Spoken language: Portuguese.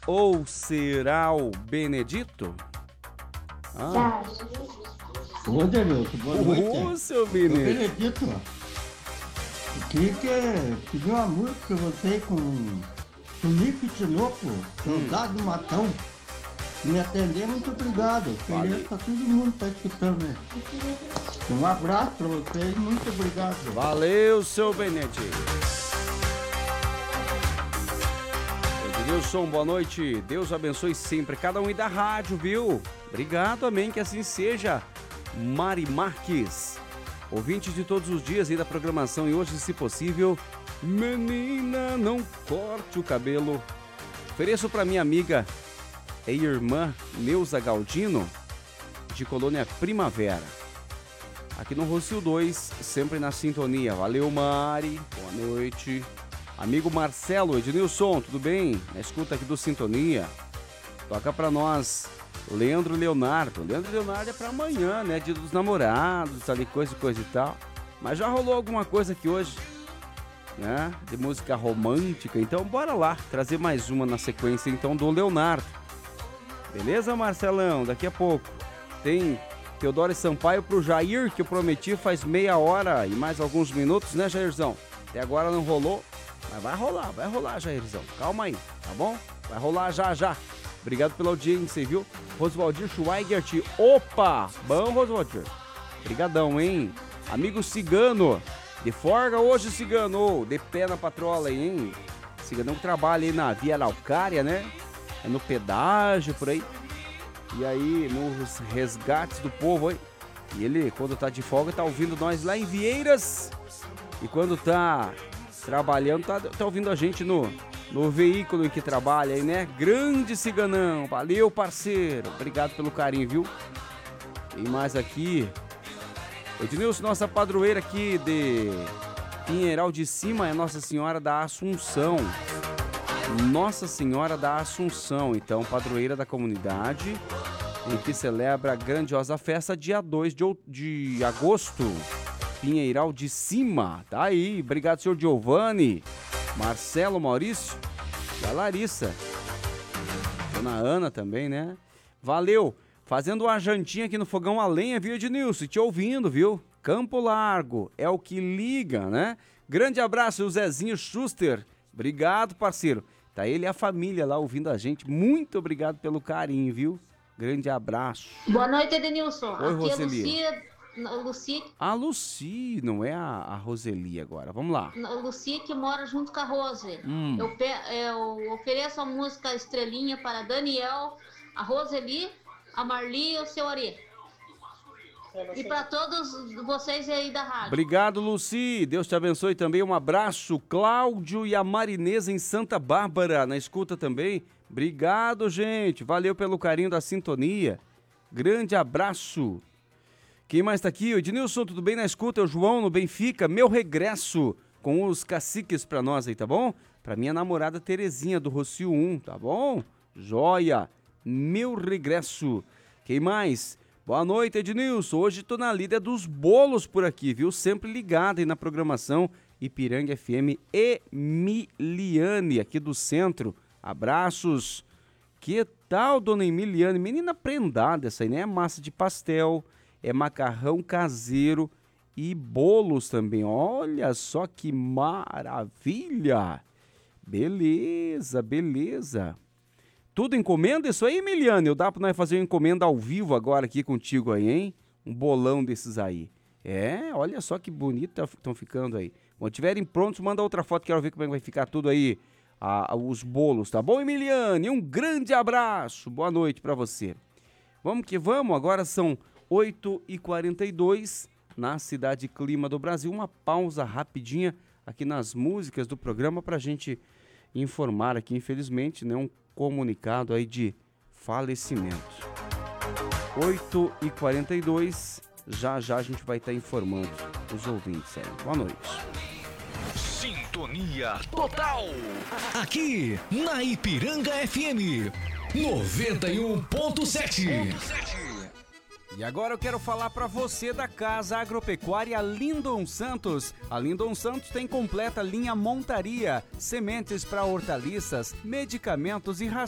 ou será o Benedito? Ah. Ô, Denilson, boa noite. Ô, seu Ô, Benedito. Benedito, eu queria pedir uma música pra você com Tunico Tinoco, Soldado Matão. Me atender, muito obrigado. Feliz pra todo mundo que tá escutando, né? Um abraço pra vocês, muito obrigado. Valeu, seu Benedito. Edilson, boa noite. Deus abençoe sempre cada um aí da rádio, viu? Obrigado, amém, que assim seja. Mari Marques, ouvinte de todos os dias aí da programação, e hoje, se possível, menina, não corte o cabelo. Ofereço para minha amiga e irmã Neuza Galdino, de Colônia Primavera, aqui no Rocio 2, sempre na sintonia. Valeu, Mari, boa noite. Amigo Marcelo, Ednilson, tudo bem? Na escuta aqui do Sintonia. Toca pra nós Leandro Leonardo. Leandro Leonardo é pra amanhã, né? Dia dos namorados, ali, coisa e tal. Mas já rolou alguma coisa aqui hoje, né? De música romântica. Então bora lá, trazer mais uma na sequência, então, do Leonardo. Beleza, Marcelão? Daqui a pouco tem Teodoro Sampaio pro Jair, que eu prometi faz meia hora e mais alguns minutos, né, Jairzão? Até agora não rolou, mas vai rolar, Jairzão. Calma aí, tá bom? Vai rolar já. Obrigado pela audiência, viu? Rosvaldir Schweigert. Opa! Bom, Rosvaldir. Obrigadão, hein? Amigo Cigano. De folga hoje, Cigano. De pé na patrola aí, hein? Ciganão que trabalha aí na Via Araucária, né? É no pedágio, por aí. E aí, nos resgates do povo, aí. E ele, quando tá de folga, tá ouvindo nós lá em Vieiras. E quando tá trabalhando, tá ouvindo a gente no veículo em que trabalha aí, né? Grande Ciganão. Valeu, parceiro. Obrigado pelo carinho, viu? Tem mais aqui. Ednilson, nossa padroeira aqui de Pinheiral de Cima é Nossa Senhora da Assunção. Nossa Senhora da Assunção, então, padroeira da comunidade, em que celebra a grandiosa festa dia 2 de agosto. Pinheiral de Cima, tá aí. Obrigado, senhor Giovanni, Marcelo, Maurício e a Larissa. Dona Ana também, né? Valeu. Fazendo uma jantinha aqui no fogão a lenha, viu, Ednilson? Te ouvindo, viu? Campo Largo é o que liga, né? Grande abraço, o Zezinho Schuster. Obrigado, parceiro. Tá ele e a família lá ouvindo a gente. Muito obrigado pelo carinho, viu? Grande abraço. Boa noite, Edenilson. Oi, aqui Roseli. é Luci. A Luci, não é a Roseli agora. Vamos lá. Luci que mora junto com a Rose. Eu ofereço a música Estrelinha para Daniel, a Roseli, a Marli e o seu Ari. E para todos vocês aí da rádio. Obrigado, Luci. Deus te abençoe também. Um abraço. Cláudio e a Marinesa em Santa Bárbara, na escuta também. Obrigado, gente. Valeu pelo carinho da sintonia. Grande abraço. Quem mais tá aqui? O Ednilson, tudo bem na escuta? É o João no Benfica. Meu regresso com os caciques pra nós aí, tá bom? Pra minha namorada Terezinha do Rocio 1, tá bom? Joia. Meu regresso. Quem mais? Boa noite, Ednilson. Hoje tô na lida dos bolos por aqui, viu? Sempre ligado aí na programação Ipiranga FM Emiliane, aqui do centro. Abraços. Que tal, dona Emiliane? Menina prendada essa aí, né? É massa de pastel, é macarrão caseiro e bolos também. Olha só que maravilha. Beleza. Tudo encomenda isso aí, Emiliane? Eu dá pra nós fazer uma encomenda ao vivo agora aqui contigo aí, hein? Um bolão desses aí. É, olha só que bonito estão ficando aí. Quando tiverem prontos, manda outra foto, quero ver como é que vai ficar tudo aí, os bolos, tá bom, Emiliane? Um grande abraço, boa noite pra você. Vamos que vamos, agora são 8h42 na Cidade Clima do Brasil. Uma pausa rapidinha aqui nas músicas do programa pra gente informar aqui, infelizmente, né, um comunicado aí de falecimento. 8h42, já a gente vai estar informando os ouvintes aí. Boa noite. Sintonia total. Aqui na Ipiranga FM 91.7. E agora eu quero falar para você da Casa Agropecuária Lindon Santos. A Lindon Santos tem completa linha montaria, sementes para hortaliças, medicamentos e